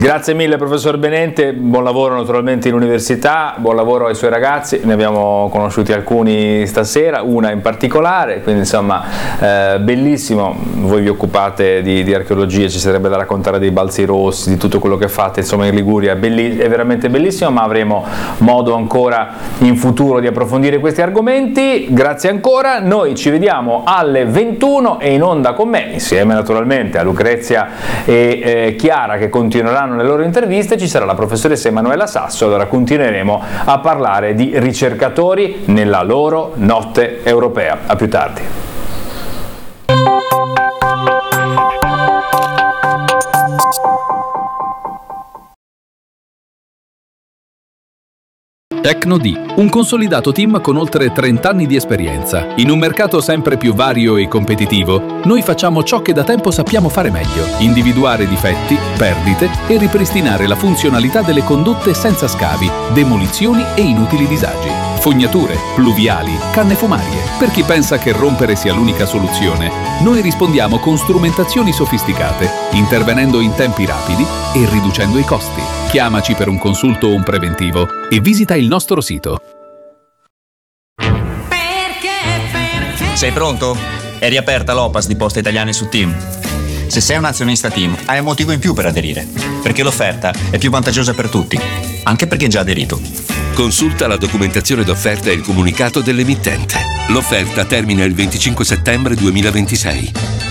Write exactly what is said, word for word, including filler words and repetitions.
Grazie mille professor Benente, buon lavoro naturalmente in università, buon lavoro ai suoi ragazzi, ne abbiamo conosciuti alcuni stasera, una in particolare, quindi insomma eh, bellissimo, voi vi occupate di, di archeologia, ci sarebbe da raccontare dei balzi rossi, di tutto quello che fate insomma in Liguria, belli, è veramente bellissimo, ma avremo modo ancora in futuro di approfondire questi argomenti. Grazie ancora, noi ci vediamo alle ventuno e in onda con me, insieme naturalmente a Lucrezia e eh, Chiara che continueranno nelle loro interviste, ci sarà la professoressa Emanuela Sasso, allora continueremo a parlare di ricercatori nella loro notte europea. A più tardi. Tecnodi, un consolidato team con oltre trenta anni di esperienza. In un mercato sempre più vario e competitivo, noi facciamo ciò che da tempo sappiamo fare meglio: individuare difetti, perdite e ripristinare la funzionalità delle condotte senza scavi, demolizioni e inutili disagi. Fognature, pluviali, canne fumarie. Per chi pensa che rompere sia l'unica soluzione, noi rispondiamo con strumentazioni sofisticate, intervenendo in tempi rapidi e riducendo i costi. Chiamaci per un consulto o un preventivo e visita il nostro sito. Sei pronto? È riaperta l'O P A S di Poste Italiane su Team. Se sei un azionista Team, hai un motivo in più per aderire, perché l'offerta è più vantaggiosa per tutti, anche per chi è già aderito. Consulta la documentazione d'offerta e il comunicato dell'emittente. L'offerta termina il venticinque settembre duemilaventisei.